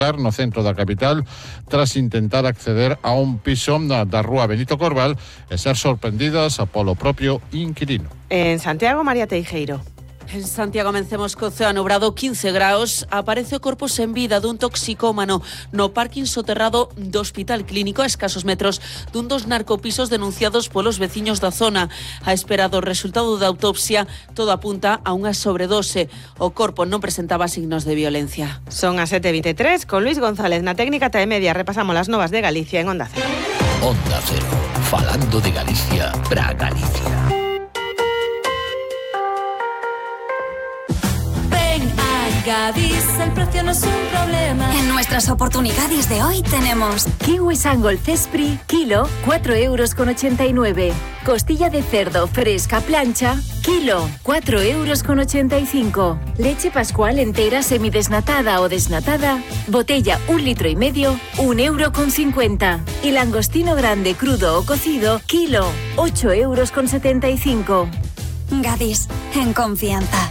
no centro da capital tras intentar acceder a un piso da rúa Benito Corval e ser sorprendidas polo propio inquilino. En Santiago, María Teijeiro. En Santiago amencemos co ceo nubrado 15 graus. Aparece o corpo sen vida dun toxicómano no parking soterrado do Hospital Clínico a escasos metros dun dos narcopisos denunciados polos veciños da zona. A espera do resultado da autopsia, todo apunta a unha sobredose. O corpo non presentaba signos de violencia. Son as 7:23, con Luis González na técnica TE-Media. Repasamos las novas de Galicia en Onda Cero. Onda Cero, falando de Galicia para Galicia. Gadis, el precio no es un problema. En nuestras oportunidades de hoy tenemos kiwi Sangol Cespri, kilo, 4,89 €. Costilla de cerdo fresca plancha, kilo, 4,85 €. Leche Pascual entera semidesnatada o desnatada, botella 1,5 litros, 1,50 €. Y langostino grande crudo o cocido, kilo, 8,75 €. Gadis, en confianza.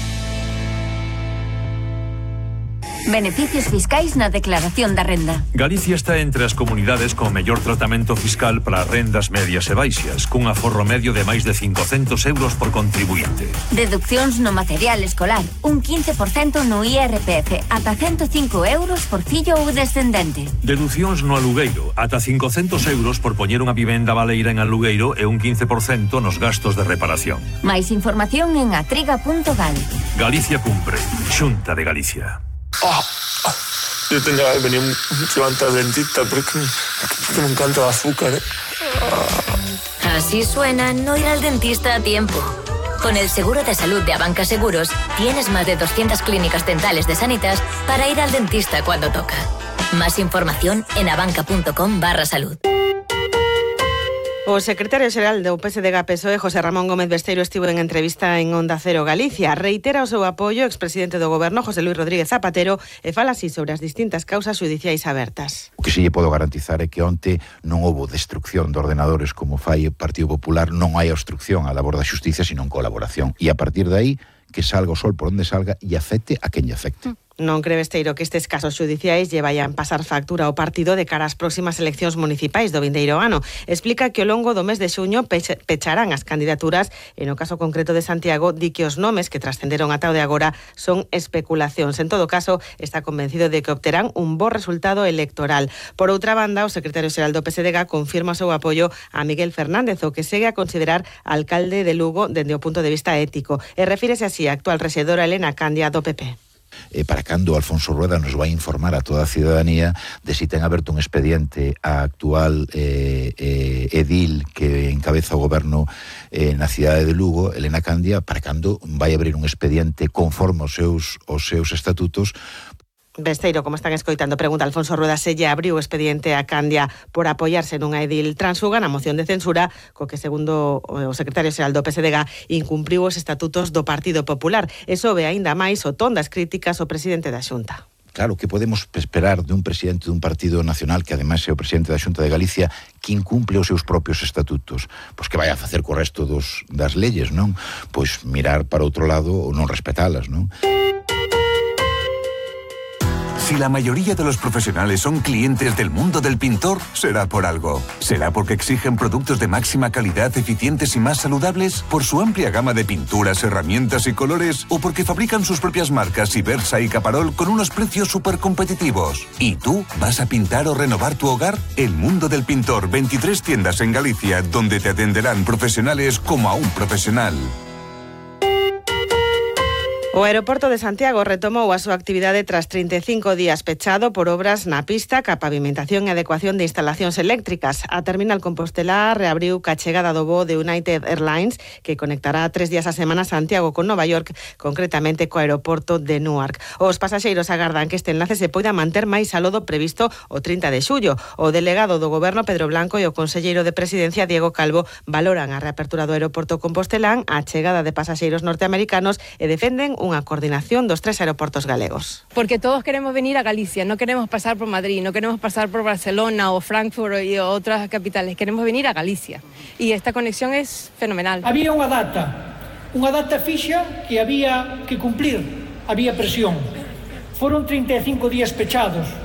Beneficios fiscais na declaración da renda. Galicia está entre as comunidades con mellor tratamento fiscal para rendas medias e baixas, cun aforro medio de máis de 500 € por contribuinte. Deduccións no material escolar, un 15% no IRPF, ata 105 € por fillo ou descendente. Deducións no alugueiro, ata 500 € por poñer unha vivenda baleira en alugueiro e un 15% nos gastos de reparación. Máis información en atriga.gal. Galicia cumpre. Xunta de Galicia. Yo tendría que venir mucho antes al dentista porque me encanta el azúcar. Así suena no ir al dentista a tiempo. Con el seguro de salud de Abanca Seguros tienes más de 200 clínicas dentales de Sanitas para ir al dentista cuando toca. Más información en abanca.com/salud. O secretario xeral do PSDG-PSOE, José Ramón Gómez Besteiro, estivo en entrevista en Onda Cero Galicia. Reitera o seu apoio ao expresidente do Goberno, José Luis Rodríguez Zapatero, e fala así sobre as distintas causas xudiciais abertas. O que si lle podo garantizar é que onte non houbo destrucción de ordenadores como fai o Partido Popular, non hai obstrucción á labor da xustiza, sino en colaboración. E a partir de aí, que salga o sol por onde salga e afecte a quen lle afecte. Non cree Besteiro que estes casos xudiciais lle vayan pasar factura ao partido de cara ás próximas eleccións municipais do vindeiro ano. Explica que ao longo do mes de xuño pecharán as candidaturas e no caso concreto de Santiago di que os nomes que trascenderon ata o de agora son especulacións. En todo caso, está convencido de que obterán un bo resultado electoral. Por outra banda, o secretario xeral do PSDG confirma o seu apoio a Miguel Fernández, o que segue a considerar alcalde de Lugo dende o punto de vista ético. E refírese así a actual rexedora Elena Candia do PP. Para cando Alfonso Rueda nos vai informar a toda a ciudadanía de si ten aberto un expediente a actual edil que encabeza o goberno na cidade de Lugo, Elena Candia, para cando vai abrir un expediente conforme aos seus estatutos. Besteiro, como están escoitando, pregunta Alfonso Rueda se lle abriu o expediente a Candia por apoiarse nunha edil transfuga na moción de censura, co que, segundo o secretario xeral do PSDG, incumpriu os estatutos do Partido Popular. E sobe aínda máis o ton das críticas ao presidente da Xunta. Claro, que podemos esperar dun presidente dun partido nacional que ademais é o presidente da Xunta de Galicia que incumple os seus propios estatutos? Pois que vai a facer co resto das leyes, non? Pois mirar para outro lado ou non respetalas, non? Si la mayoría de los profesionales son clientes del mundo del pintor, será por algo. ¿Será porque exigen productos de máxima calidad, eficientes y más saludables? ¿Por su amplia gama de pinturas, herramientas y colores? ¿O porque fabrican sus propias marcas Ibersa y Caparol con unos precios súper competitivos? ¿Y tú vas a pintar o renovar tu hogar? El mundo del pintor, 23 tiendas en Galicia, donde te atenderán profesionales como a un profesional. O aeroporto de Santiago retomou a súa actividade tras 35 días pechado por obras na pista ca pavimentación e adecuación de instalacións eléctricas. A terminal Compostela reabriu ca chegada do voo de United Airlines que conectará 3 días a semana Santiago con Nova York, concretamente co aeroporto de Newark. Os pasaxeiros agardan que este enlace se poida manter máis aló do previsto o 30 de xullo. O delegado do Goberno Pedro Blanco e o conselleiro de Presidencia Diego Calvo valoran a reapertura do aeroporto compostelán, a chegada de pasaxeiros norteamericanos e defenden unha coordinación dos 3 aeroportos galegos. Porque todos queremos venir a Galicia, no queremos pasar por Madrid, no queremos pasar por Barcelona o Frankfurt y otras capitales, queremos venir a Galicia. Y esta conexión es fenomenal. Había unha data fixa que había que cumplir, había presión. Foron 35 días pechados,